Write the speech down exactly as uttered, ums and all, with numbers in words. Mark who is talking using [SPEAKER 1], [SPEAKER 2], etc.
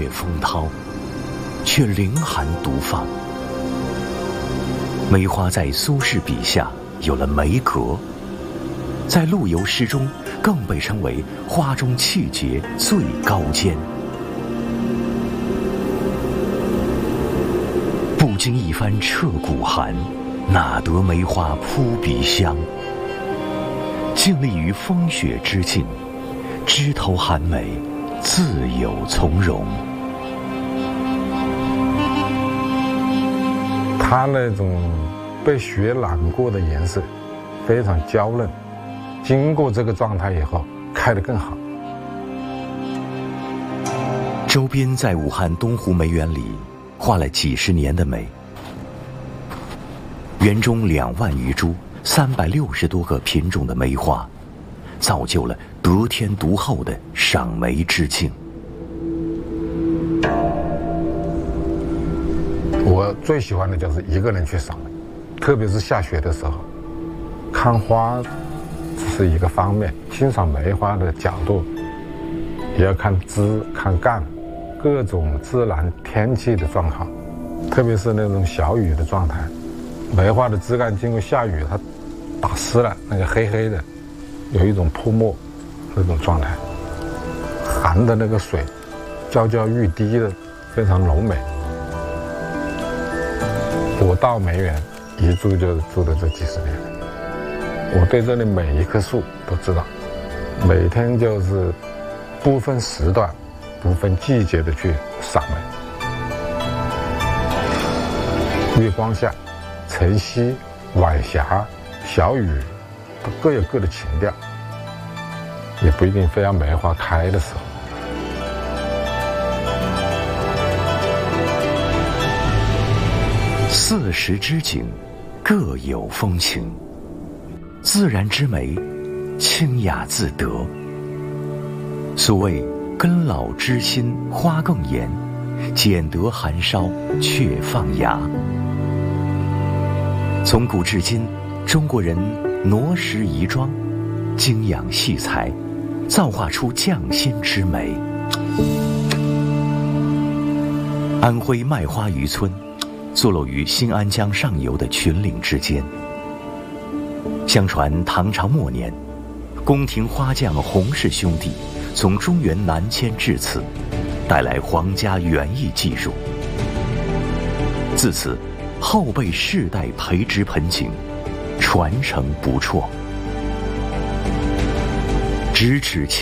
[SPEAKER 1] 月风涛，却凌寒独放。梅花在苏轼笔下有了梅格，在陆游诗中更被称为花中气节最高尖。不经一番彻骨寒，哪得梅花扑鼻香？静立于风雪之境，枝头寒梅，自有从容。
[SPEAKER 2] 它那种被雪染过的颜色非常娇嫩，经过这个状态以后开得更好。
[SPEAKER 1] 周斌在武汉东湖梅园里画了几十年的梅，园中两万余株三百六十多个品种的梅花，造就了得天独厚的赏梅之境。
[SPEAKER 2] 我最喜欢的就是一个人去赏梅，特别是下雪的时候，看花只是一个方面，欣赏梅花的角度也要看枝看干，各种自然天气的状况，特别是那种小雨的状态，梅花的枝干经过下雨它打湿了，那个黑黑的有一种泼墨那种状态，含的那个水娇娇欲滴的，非常柔美。我到梅园一住就住了这几十年，我对这里每一棵树都知道，每天就是不分时段不分季节的去赏梅。月光下，晨曦、晚霞、小雨都各有各的情调，也不一定非要梅花开的时候。
[SPEAKER 1] 四时之景各有风情，自然之美清雅自得。所谓根老枝新花更艳，剪得含梢却放芽。从古至今，中国人挪石遗庄，精养细材，造化出匠心之美。安徽麦花渔村坐落于新安江上游的群岭之间。相传唐朝末年，宫廷花匠洪氏兄弟从中原南迁至此，带来皇家园艺技术。自此，后辈世代培植盆景，传承不辍。咫尺千